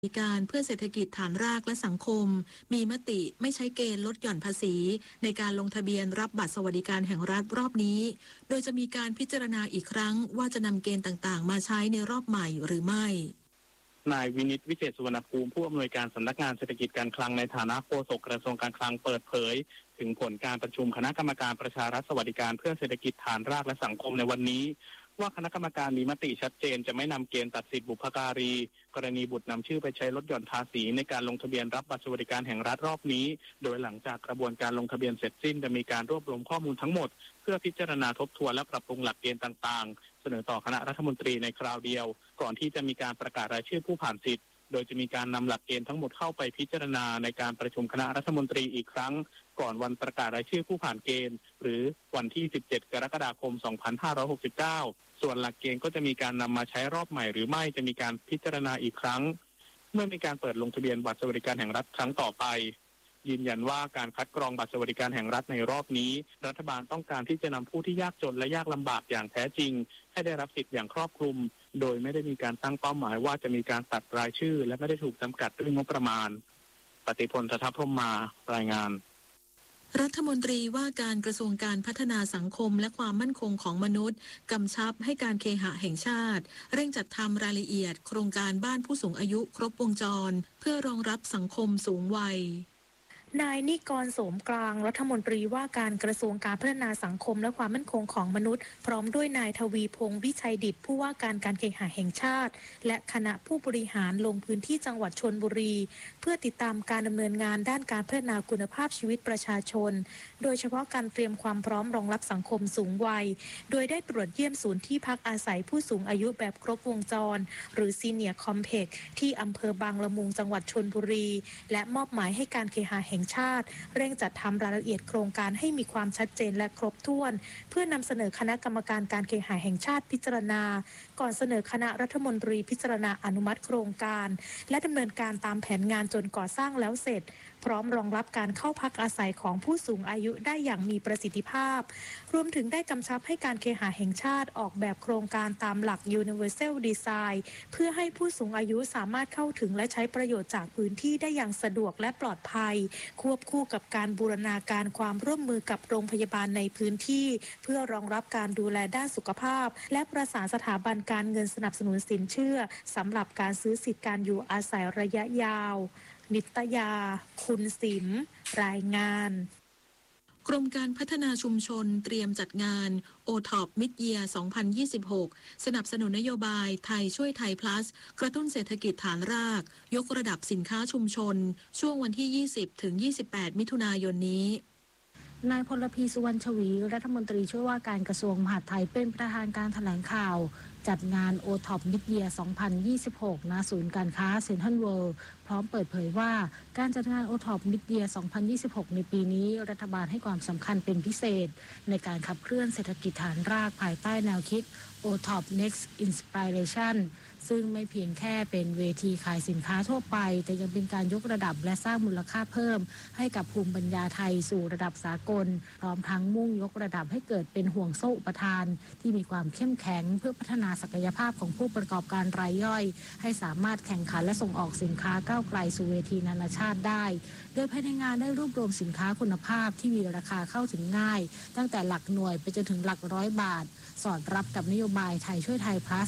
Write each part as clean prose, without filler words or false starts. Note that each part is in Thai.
การเพื่อเศรษฐกิจฐานรากและสังคมมีมติไม่ใช้เกณฑ์ลดหย่อนภาษีในการลงทะเบียนรับบัตรสวัสดิการแห่งรัฐรอบนี้โดยจะมีการพิจารณาอีกครั้งว่าจะนำเกณฑ์ต่างๆมาใช้ในรอบใหม่หรือไม่นายวินิตวิเศษสุวรรณภูมิผู้อำนวยการสำนักงานเศรษฐกิจการคลังในฐานะโฆษกกระทรวงการคลังเปิดเผยถึงผลการประชุมคณะกรรมการประชารัฐสวัสดิการเพื่อเศรษฐกิจฐานรากและสังคมในวันนี้ว่าคณะกรรมการมีมติชัดเจนจะไม่นำเกณฑ์ตัดสิทธิบุพการีกรณีบุตรนำชื่อไปใช้ลดหย่อนภาษีในการลงทะเบียนรับบัตรสวัสดิการแห่งรัฐรอบนี้โดยหลังจากกระบวนการลงทะเบียนเสร็จสิ้นจะมีการรวบรวมข้อมูลทั้งหมดเพื่อพิจารณาทบทวนและปรับปรุงหลักเกณฑ์ต่างๆเสนอต่อคณะรัฐมนตรีในคราวเดียวก่อนที่จะมีการประกาศรายชื่อผู้ผ่านสิทธิ์โดยจะมีการนำหลักเกณฑ์ทั้งหมดเข้าไปพิจารณาในการประชุมคณะรัฐมนตรีอีกครั้งก่อนวันประกาศรายชื่อผู้ผ่านเกณฑ์หรือวันที่ 17 กรกฎาคม 2569 ส่วนหลักเกณฑ์ก็จะมีการนำมาใช้รอบใหม่หรือไม่จะมีการพิจารณาอีกครั้งเมื่อมีการเปิดลงทะเบียนบัตรสวัสดิการแห่งรัฐครั้งต่อไปยืนยันว่าการคัดกรองบัตรสวัสดิการแห่งรัฐในรอบนี้รัฐบาลต้องการที่จะนำผู้ที่ยากจนและยากลำบากอย่างแท้จริงให้ได้รับสิทธิ์อย่างครอบคลุมโดยไม่ได้มีการตั้งเป้าหมายว่าจะมีการตัดรายชื่อและไม่ได้ถูกจำกัดด้วยงบประมาณปฏิพล ทัพพรหมมารายงานรัฐมนตรีว่าการกระทรวงการพัฒนาสังคมและความมั่นคงของมนุษย์กำชับให้การเคหะแห่งชาติเร่งจัดทำรายละเอียดโครงการบ้านผู้สูงอายุครบวงจรเพื่อรองรับสังคมสูงวัยนายนิกร โสมกลางรัฐมนตรีว่าการกระทรวงการพัฒนาสังคมและความมั่นคงของมนุษย์พร้อมด้วยนายทวีพงษ์วิชัยดิษฐ์ผู้ว่าการการเคหะแห่งชาติและคณะผู้บริหารลงพื้นที่จังหวัดชลบุรีเพื่อติดตามการดำเนินงานด้านการพัฒนาคุณภาพชีวิตประชาชนโดยเฉพาะการเตรียมความพร้อมรองรับสังคมสูงวัยโดยได้ตรวจเยี่ยมศูนย์ที่พักอาศัยผู้สูงอายุแบบครบวงจรหรือซีเนียร์คอมเพล็กซ์ที่อำเภอบางละมุงจังหวัดชลบุรีและมอบหมายให้การเคหะแห่งชาติเร่งจัดทำรายละเอียดโครงการให้มีความชัดเจนและครบถ้วนเพื่อนำเสนอคณะกรรมการการเคหะแห่งชาติพิจารณาก่อนเสนอคณะรัฐมนตรีพิจารณาอนุมัติโครงการและดำเนินการตามแผนงานจนก่อสร้างแล้วเสร็จพร้อมรองรับการเข้าพักอาศัยของผู้สูงอายุได้อย่างมีประสิทธิภาพรวมถึงได้กำชับให้การเคหะแห่งชาติออกแบบโครงการตามหลัก Universal Design เพื่อให้ผู้สูงอายุสามารถเข้าถึงและใช้ประโยชน์จากพื้นที่ได้อย่างสะดวกและปลอดภัยควบคู่กับการบูรณาการความร่วมมือกับโรงพยาบาลในพื้นที่เพื่อรองรับการดูแลด้านสุขภาพและประสานสถาบันการเงินสนับสนุนสินเชื่อสำหรับการซื้อสิทธิการอยู่อาศัยระยะยาวนิตยาคุณสิมรายงานกรมการพัฒนาชุมชนเตรียมจัดงาน OTOP Mid-Year 2026 สนับสนุนนโยบายไทยช่วยไทย plus กระตุ้นเศรษฐกิจฐานรากยกระดับสินค้าชุมชนช่วงวันที่ 20 ถึง 28 มิถุนายนนี้นายพลพีสุวรรณชวีรัฐมนตรีช่วยว่าการกระทรวงมหาดไทยเป็นประธานการแถลงข่าวจัดงาน OTOP Mid-Year 2026 ณ ศูนย์การค้าเซ็นทรัลเวิลด์พร้อมเปิดเผยว่าการจัดงาน OTOP Mid-Year 2026 ในปีนี้รัฐบาลให้ความสำคัญเป็นพิเศษในการขับเคลื่อนเศรษฐกิจฐานรากภายใต้แนวคิด OTOP Next Inspiration ซึ่งไม่เพียงแค่เป็นเวทีขายสินค้าทั่วไปแต่ยังเป็นการยกระดับและสร้างมูลค่าเพิ่มให้กับภูมิปัญญาไทยสู่ระดับสากลพร้อมทั้งมุ่งยกระดับให้เกิดเป็นห่วงโซ่อุปทานที่มีความเข้มแข็งเพื่อพัฒนาศักยภาพของผู้ประกอบการรายย่อยให้สามารถแข่งขันและส่งออกสินค้าก้าวไกลสู่เวทีนานาชาติได้โดยภายในงานได้รวบรวมสินค้าคุณภาพที่มีราคาเข้าถึงง่ายตั้งแต่หลักหน่วยไปจนถึงหลักร้อยบาทสอดรับกับนโยบายไทยช่วยไทย plus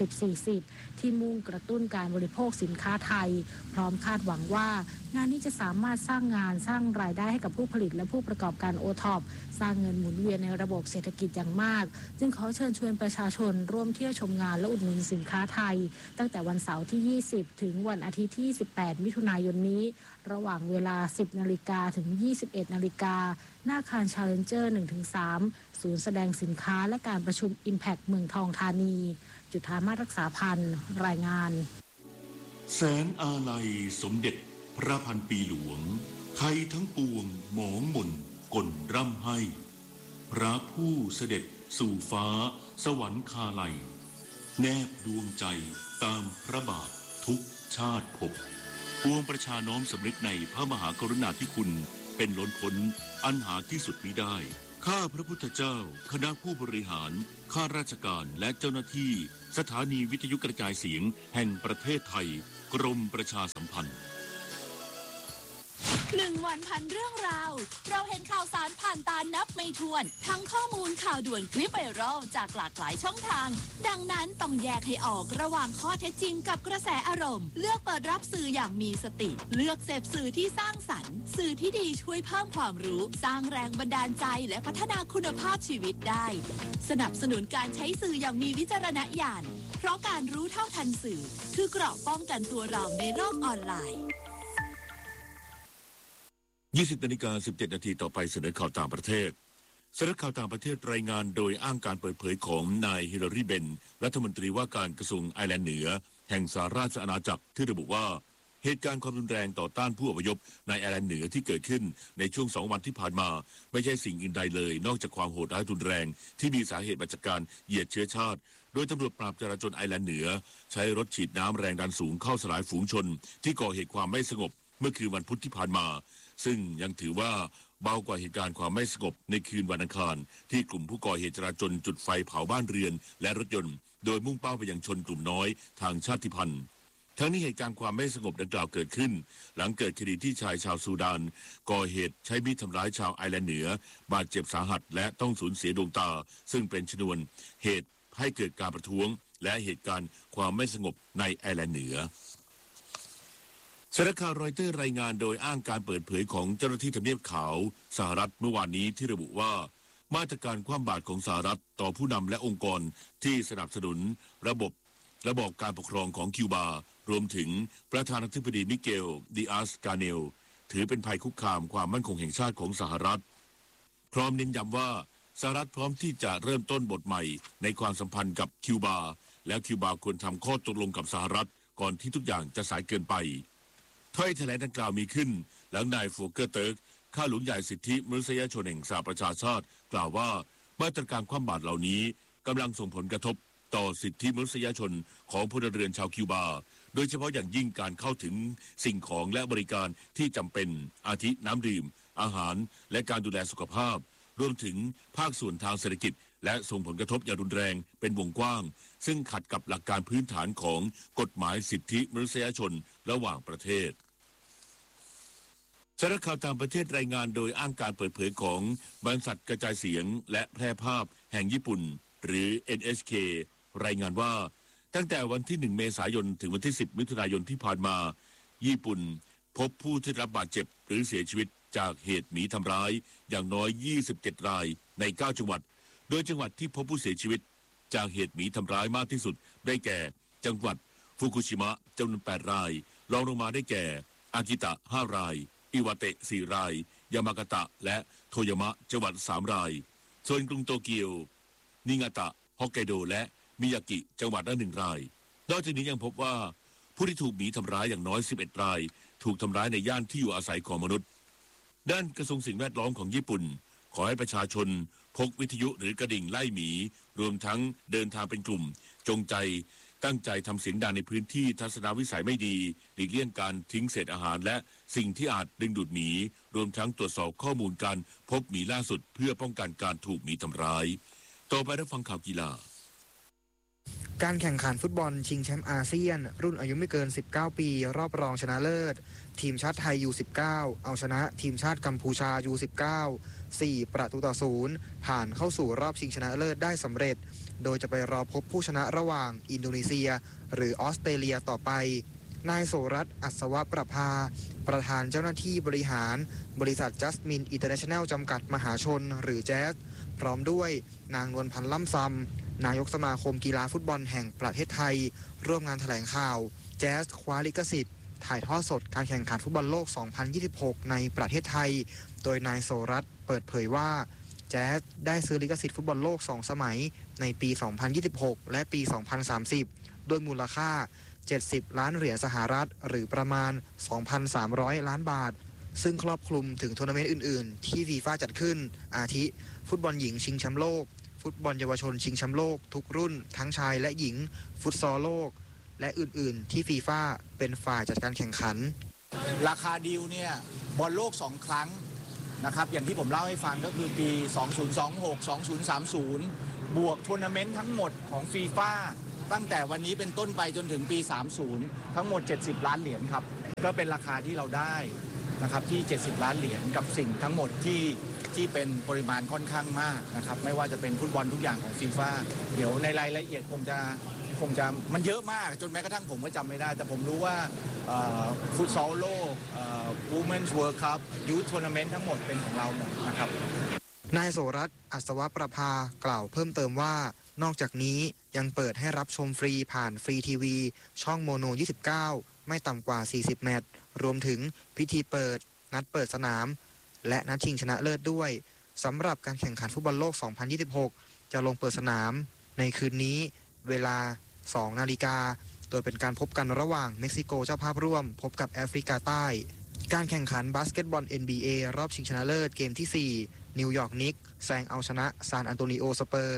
60-40 ที่มุ่งกระตุ้นการบริโภคสินค้าไทยพร้อมคาดหวังว่างานนี้จะสามารถสร้างงานสร้างรายได้ให้กับผู้ผลิตและผู้ประกอบการโอท็อปสร้างเงินหมุนเวียนในระบบเศรษฐกิจอย่างมากจึงขอเชิญชวนประชาชนร่วมเที่ยวชมงานและอุดหนุนสินค้าไทยตั้งแต่วันเสาร์ที่ 20 ถึงวันอาทิตย์ที่ 18 มิถุนายนนี้ระหว่างเวลา 10 นาฬิกาถึง 21 นาฬิกาหน้าอาคาร Challenger 1-3 ศูนย์แสดงสินค้าและการประชุม Impact เมืองทองธานีจุฑามาศรักษาพันธ์รายงานแสนอาลัยสมเด็จพระพันปีหลวงไทยทั้งปวงหมองหม่นก่นร่ำให้พระผู้เสด็จสู่ฟ้าสวรรคาลัยแนบดวงใจตามพระบาททุกชาติภพปวงประชาน้อมสำนึกในพระมหากรุณาธิคุณเป็นล้นพ้นอันหาที่สุดมิได้ข้าพระพุทธเจ้าคณะผู้บริหารข้าราชการและเจ้าหน้าที่สถานีวิทยุกระจายเสียงแห่งประเทศไทยกรมประชาสัมพันธ์ 1 วันพันเรื่องราวเราเห็นข่าวสารผ่านตานับไม่ถ้วนทั้งข้อมูลข่าวด่วนคลิปไวรัลจากหลากหลายช่องทางดังนั้นต้องแยกให้ออกระหว่างข้อเท็จจริงกับกระแสอารมณ์เลือกเปิดรับสื่ออย่างมีสติเลือกเสพสื่อที่สร้างสรรค์สื่อที่ดีช่วยเพิ่มความรู้สร้างแรงบันดาลใจและพัฒนาคุณภาพชีวิตได้สนับสนุนการใช้สื่ออย่างมีวิจารณญาณเพราะการรู้เท่าทันสื่อคือเกราะป้องกันตัวเราในโลกออนไลน์ 20:17 นาทีต่อไปเสนอข่าวต่างประเทศสำนักข่าวต่างประเทศรายงานโดยอ้างการเปิดเผยของนายฮิลลารีเบนรัฐมนตรีว่าการกระทรวงไอร์แลนด์เหนือแห่งสหราชอาณาจักรที่ระบุว่าเหตุการณ์ความรุนแรงต่อต้านผู้อพยพในไอร์แลนด์เหนือที่เกิดขึ้นในช่วง2 วันที่ผ่านมาไม่ใช่สิ่งอื่นใดเลยนอกจากความโหดร้ายรุนแรงที่มีสาเหตุมาจากการเหยียดเชื้อชาติโดยตำรวจปราบจราจรไอร์แลนด์เหนือใช้รถฉีดน้ำแรงดันสูงเข้าสลายฝูงชนที่ก่อเหตุความไม่สงบเมื่อคืนวันพุธที่ผ่านมาซึ่งยังถือว่าเบากว่าเหตุการณ์ความไม่สงบในคืนวันอังคารที่กลุ่มผู้ก่อเหตุจราจรจุดไฟเผาบ้านเรือนและรถยนต์โดยมุ่งเป้าไปยังชนกลุ่มน้อยทางชาติพันธุ์ทั้งนี้เหตุการณ์ความไม่สงบดังกล่าวเกิดขึ้นหลังเกิดคดีที่ชายชาวซูดานก่อเหตุใช้มีดทำร้ายชาวไอร์แลนด์เหนือบาดเจ็บสาหัสและต้องสูญเสียดวงตาซึ่งเป็นชนวนเหตุให้เกิดการประท้วงและเหตุการณ์ความไม่สงบในไอร์แลนด์เหนือสำนักข่าวรอยเตอร์รายงานโดยอ้างการเปิดเผยของเจ้าหน้าที่ทำเนียบขาวสหรัฐเมื่อวานนี้ที่ระบุว่ามาตรการคว่ำบาตรของสหรัฐต่อผู้นำและองค์กรที่สนับสนุนระบบการปกครองของคิวบารวมถึงประธานาธิบดีมิเกลดิอาสกาเนลถือเป็นภัยคุกคามความมั่นคงแห่งชาติของสหรัฐพร้อมเน้นย้ำว่าสหรัฐพร้อมที่จะเริ่มต้นบทใหม่ในความสัมพันธ์กับคิวบาและคิวบาควรทำข้อตกลงกับสหรัฐก่อนที่ทุกอย่างจะสายเกินไปถ้อยแถลงดังกล่าวมีขึ้นหลังนายโฟเกอร์เติร์กข้าหลวงใหญ่สิทธิมนุษยชนแห่งสหประชาชาติกล่าวว่ามาตรการคว่ำบาตรเหล่านี้กำลังส่งผลกระทบต่อสิทธิมนุษยชนของพลเรือนชาวคิวบาโดยเฉพาะอย่างยิ่งการเข้าถึงสิ่งของและบริการที่จำเป็นอาทิน้ำดื่มอาหารและการดูแลสุขภาพรวมถึงภาคส่วนทางเศรษฐกิจและส่งผลกระทบอย่างรุนแรงเป็นวงกว้างซึ่งขัดกับหลักการพื้นฐานของกฎหมายสิทธิมนุษยชนระหว่างประเทศสำนักข่าวต่างประเทศรายงานโดยอ้างการเปิดเผยของบริษัทกระจายเสียงและแพร่ภาพแห่งญี่ปุ่นหรือ NHK รายงานว่าตั้งแต่วันที่1 เมษายนถึงวันที่10 มิถุนายนที่ผ่านมาญี่ปุ่นพบผู้ที่รับบาดเจ็บหรือเสียชีวิตจากเหตุหมีทำร้ายอย่างน้อย27 รายใน9 จังหวัดโดยจังหวัดที่พบผู้เสียชีวิตจากเหตุหมีทำร้ายมากที่สุดได้แก่จังหวัดฟุกุชิมะจำนวน8 รายรองลงมาได้แก่อากิตะ5 รายอิวาเตะ4 รายยามากาตะและโทยามะจังหวัด3 รายส่วนกรุงโตเกียวนิงาตะฮอกไกโดและมิยากิจังหวัดละ1 รายนอกจากนี้ยังพบว่าผู้ที่ถูกหมีทำร้ายอย่างน้อย11 รายถูกทำร้ายในย่านที่อยู่อาศัยของมนุษย์ด้านกระทรวงสิ่งแวดล้อมของญี่ปุ่นขอให้ประชาชนพกวิทยุหรือกระดิ่งไล่หมีรวมทั้งเดินทางเป็นกลุ่มจงใจตั้งใจทำเสียงดังในพื้นที่ทัศนวิสัยไม่ดีหลีกเลี่ยงการทิ้งเศษอาหารและสิ่งที่อาจดึงดูดหมีรวมทั้งตรวจสอบข้อมูลการพบหมีล่าสุดเพื่อป้องกันการถูกหมีทำร้ายต่อไปรับฟังข่าวกีฬาการแข่งขันฟุตบอลชิงแชมป์อาเซียนรุ่นอายุไม่เกิน19 ปีรอบรองชนะเลิศทีมชาติไทย U19 เอาชนะทีมชาติกัมพูชา U19 4-0ผ่านเข้าสู่รอบชิงชนะเลิศได้สำเร็จโดยจะไปรอพบผู้ชนะระหว่างอินโดนีเซียหรือออสเตรเลียต่อไปนายโสรัตน์อัศวประภาประธานเจ้าหน้าที่บริหารบริษัทจัสมินอินเตอร์เนชั่นแนลจำกัดมหาชนหรือแจ๊สพร้อมด้วยนางนวลพันธ์ล่ำซำนายกสมาคมกีฬาฟุตบอลแห่งประเทศไทยร่วมงานแถลงข่าวแจ๊สคว้าลิขสิทธิ์ถ่ายทอดสดการแข่งขันฟุตบอลโลก 2026 ในประเทศไทยโดยนายโสรัตน์เปิดเผยว่าแจ๊สได้ซื้อลิขสิทธิ์ฟุตบอลโลก 2 สมัยในปี 2026 และปี 2030 ด้วยมูลค่า 70 ล้านเหรียญสหรัฐหรือประมาณ 2,300 ล้านบาทซึ่งครอบคลุมถึงทัวร์นาเมนต์อื่นๆที่ฟีฟ่าจัดขึ้นอาทิฟุตบอลหญิงชิงแชมป์โลกฟุตบอลเยาวชนชิงแชมป์โลกทุกรุ่นทั้งชายและหญิงฟุตซอลโลกและอื่นๆที่ฟีฟ่าเป็นฝ่ายจัดการแข่งขันราคาดีลเนี่ยบอลโลก2 ครั้งนะครับอย่างที่ผมเล่าให้ฟังก็คือปี 2026 2030 บวกทัวร์นาเมนต์ทั้งหมดของฟีฟ่าตั้งแต่วันนี้เป็นต้นไปจนถึงปี 30 ทั้งหมด 70 ล้านเหรียญครับก็เป็นราคาที่เราได้นะครับที่ 70 ล้านเหรียญกับสิ่งทั้งหมดที่เป็นปริมาณค่อนข้างมากนะครับไม่ว่าจะเป็นฟุตบอลทุกอย่างของฟีฟ่าเดี๋ยวในรายละเอียดคงจะมันเยอะมากจนแม้กระทั่งผมก็จำไม่ได้แต่ผมรู้ว่าฟุตซอลโลกWomen's World Cup Youth Tournament ทั้งหมดเป็นของเราหมดนะครับนายโสรัตน์อัศวประภากล่าวเพิ่มเติมว่านอกจากนี้ยังเปิดให้รับชมฟรีผ่านฟรีทีวีช่องโมโน 29 ไม่ต่ำกว่า 40 แมตช์รวมถึงพิธีเปิดนัดเปิดสนามและนัดชิงชนะเลิศด้วยสำหรับการแข่งขันฟุตบอลโลก 2026 จะลงเปิดสนามในคืนนี้เวลา 2 นาฬิกาโดยเป็นการพบกันระหว่างเม็กซิโกเจ้าภาพร่วมพบกับแอฟริกาใต้การแข่งขันบาสเกตบอล NBA รอบชิงชนะเลิศเกมที่ 4 นิวยอร์กนิกส์แซงเอาชนะซานอันโตนิโอสเปอร์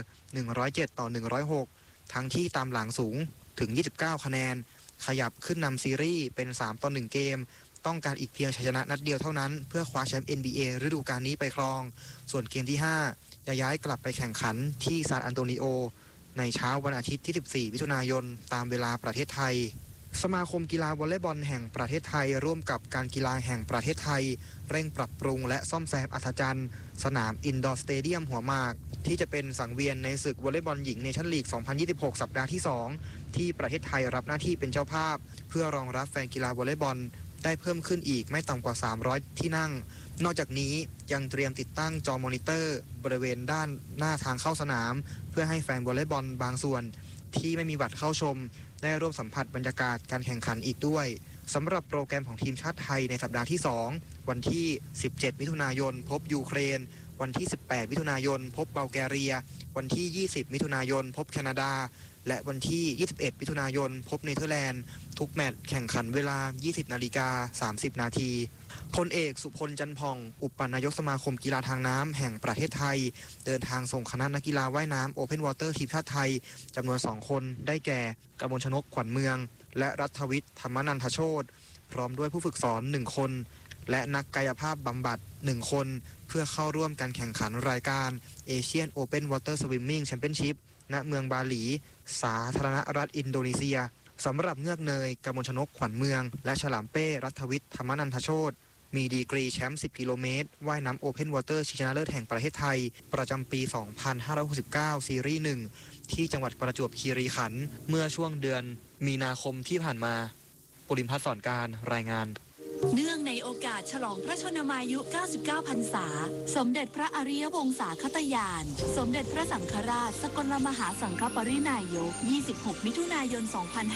107-106 ทั้งที่ตามหลังสูงถึง 29 คะแนนขยับขึ้นนำซีรีส์เป็น 3-1 เกมต้องการอีกเพียงชัยชนะนัดเดียวเท่านั้นเพื่อคว้าแชมป์ NBA ฤดูกาลนี้ไปครองส่วนเกมที่ 5 จะย้ายกลับไปแข่งขันที่ซานอันโตนิโอในเช้าวันอาทิตย์ที่ 14 มิถุนายนตามเวลาประเทศไทยสมาคมกีฬาวอลเลย์บอลแห่งประเทศไทยร่วมกับการกีฬาแห่งประเทศไทยเร่งปรับปรุงและซ่อมแซมอัศจรรย์สนามอินดอร์สเตเดียมหัวหมากที่จะเป็นสังเวียนในศึกวอลเลย์บอลหญิงเนชั่นลีก 2026 สัปดาห์ที่ 2 ที่ประเทศไทยรับหน้าที่เป็นเจ้าภาพเพื่อรองรับแฟนกีฬาวอลเลย์บอลได้เพิ่มขึ้นอีกไม่ต่ำกว่า 300 ที่นั่งนอกจากนี้ยังเตรียมติดตั้งจอมอนิเตอร์บริเวณด้านหน้าทางเข้าสนามเพื่อให้แฟนวอลเลย์บอลบางส่วนที่ไม่มีบัตรเข้าชมได้ร่วมสัมผัสบรรยากาศการแข่งขันอีกด้วยสำหรับโปรแกรมของทีมชาติไทยในสัปดาห์ที่ 2 วันที่ 17 มิถุนายนพบยูเครนวันที่ 18 มิถุนายนพบบัลแกเรียวันที่ 20 มิถุนายนพบแคนาดาและวันที่ 21 มิถุนายนพบเนเธอร์แลนด์ทุกแมตช์แข่งขันเวลา 20:30 นาทีพลเอกสุพลจันทร์ผ่องอุปนายกสมาคมกีฬาทางน้ำแห่งประเทศไทยเดินทางส่งคณะนักกีฬาว่ายน้ำโอเพนวอเตอร์ทีมชาติไทยจำนวน 2 คนได้แก่กมลชนกขวัญเมืองและรัฐวิทย์ธรรมนันทโชติพร้อมด้วยผู้ฝึกสอน 1 คนและนักกายภาพบำบัด 1 คนเพื่อเข้าร่วมการแข่งขันรายการ Asian Open Water Swimming Championship ณ เมืองบาหลี สาธารณรัฐอินโดนีเซียสำหรับเงือกเนยกมลชนกขวัญเมืองและฉลามเป้รัฐวิทย์ธรรมนันทโชติมีดีกรีแชมป์ 10 กิโลเมตรว่ายน้ำโอเพนวอเตอร์ชิงชนะเลิศแห่งประเทศไทยประจำปี 2569 ซีรีส์ 1 ที่จังหวัดประจวบคีรีขันธ์เมื่อช่วงเดือนมีนาคมที่ผ่านมาปุริมพัฒน์สอนการรายงานเนื่องในโอกาสฉลองพระชนมายุ 99 พรรษา สมเด็จพระอริยวงศาคตญาณ สมเด็จพระสังฆราชสกลมหาสังฆปรินายก 26 มิถุนายน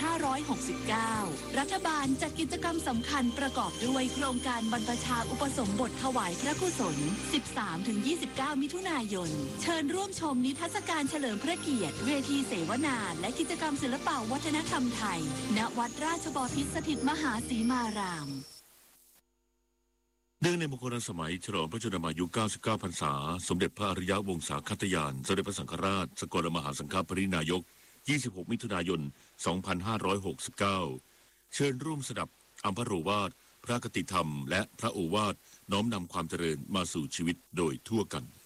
2569 รัฐบาลจัดกิจกรรมสำคัญประกอบด้วยโครงการบรรพชาอุปสมบทถวายพระกุศล 13-29 มิถุนายน เชิญร่วมชมนิทรรศการเฉลิมพระเกียรติเวทีเสวนาและกิจกรรมศิลปวัฒนธรรมไทย ณ วัดราชบพิตรสถิตมหาสีมารามเนื่องในมงคลสมัยฉลองพระชนมายุ 99 พรรษาสมเด็จพระอริยวงศาคตญาณสมเด็จพระสังฆราชสกลมหาสังฆปรินายก 26 มิถุนายน 2569 เชิญร่วมสดับอัมพโรวาทพระคติธรรมและพระโอวาทน้อมนำความเจริญมาสู่ชีวิตโดยทั่วกัน